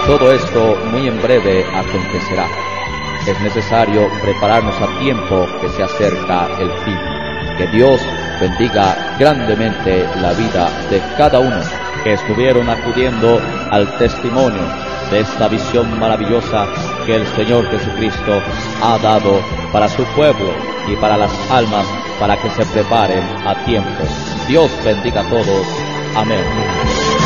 todo esto muy en breve acontecerá. Es necesario prepararnos a tiempo que se acerca el fin. Que Dios bendiga grandemente la vida de cada uno que estuvieron acudiendo al testimonio de esta visión maravillosa que el Señor Jesucristo ha dado para su pueblo y para las almas, para que se preparen a tiempo. Dios bendiga a todos. Amén.